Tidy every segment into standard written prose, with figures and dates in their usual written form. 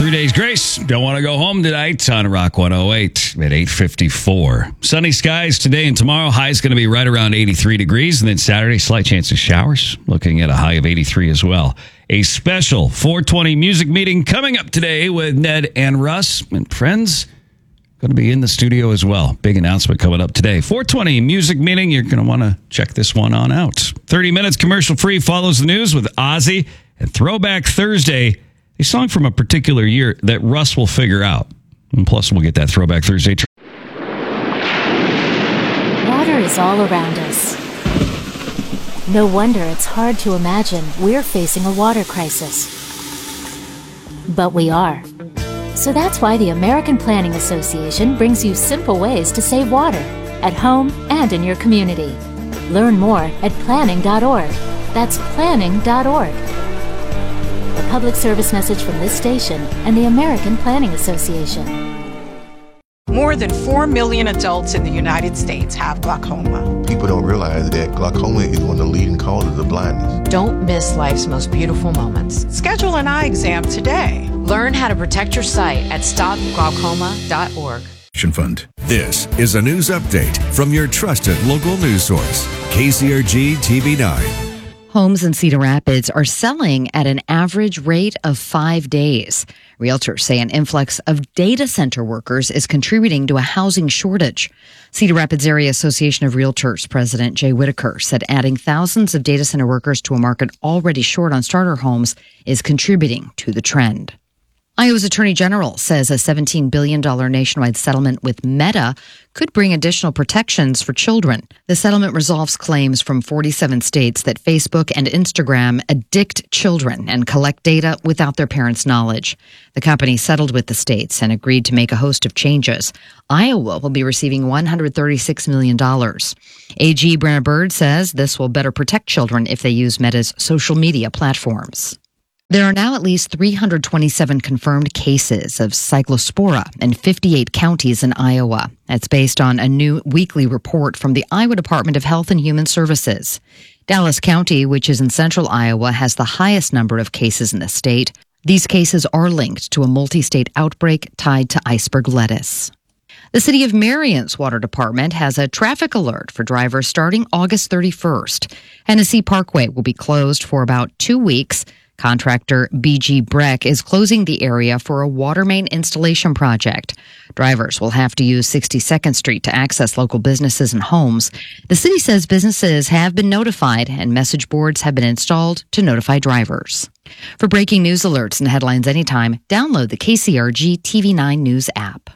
3 days grace. Don't want to go home tonight on Rock 108 at 8:54. Sunny skies today and tomorrow. High is going to be right around 83 degrees. And then Saturday, slight chance of showers. Looking at a high of 83 as well. A special 420 music meeting coming up today with Ned and Russ and friends. Going to be in the studio as well. Big announcement coming up today. 420 music meeting. You're going to want to check this one on out. 30 minutes commercial free follows the news with Ozzy and Throwback Thursday. A song from a particular year that Russ will figure out. And plus, we'll get that Throwback Thursday. Water is all around us. No wonder it's hard to imagine we're facing a water crisis. But we are. So that's why the American Planning Association brings you simple ways to save water at home and in your community. Learn more at planning.org. That's planning.org. A public service message from this station and the American Planning Association. More than 4 million adults in the United States have glaucoma. People don't realize that glaucoma is one of the leading causes of blindness. Don't miss life's most beautiful moments. Schedule an eye exam today. Learn how to protect your sight at stopglaucoma.org. Fund. This is a news update from your trusted local news source, KCRG TV9. Homes in Cedar Rapids are selling at an average rate of 5 days. Realtors say an influx of data center workers is contributing to a housing shortage. Cedar Rapids Area Association of Realtors President Jay Whitaker said adding thousands of data center workers to a market already short on starter homes is contributing to the trend. Iowa's Attorney General says a $17 billion nationwide settlement with Meta could bring additional protections for children. The settlement resolves claims from 47 states that Facebook and Instagram addict children and collect data without their parents' knowledge. The company settled with the states and agreed to make a host of changes. Iowa will be receiving $136 million. AG Brenna Bird says this will better protect children if they use Meta's social media platforms. There are now at least 327 confirmed cases of cyclospora in 58 counties in Iowa. That's based on a new weekly report from the Iowa Department of Health and Human Services. Dallas County, which is in central Iowa, has the highest number of cases in the state. These cases are linked to a multi-state outbreak tied to iceberg lettuce. The City of Marion's Water Department has a traffic alert for drivers starting August 31st. Hennessy Parkway will be closed for about 2 weeks. Contractor BG Breck is closing the area for a water main installation project. Drivers will have to use 62nd Street to access local businesses and homes. The city says businesses have been notified and message boards have been installed to notify drivers. For breaking news alerts and headlines anytime, download the KCRG TV9 News app.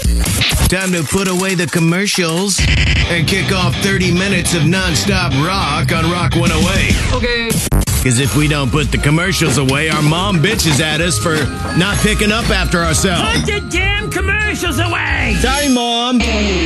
Time to put away the commercials and kick off 30 minutes of nonstop rock on Rock 108. Okay. Because if we don't put the commercials away, our mom bitches at us for not picking up after ourselves. Put the damn commercials away! Sorry, Mom.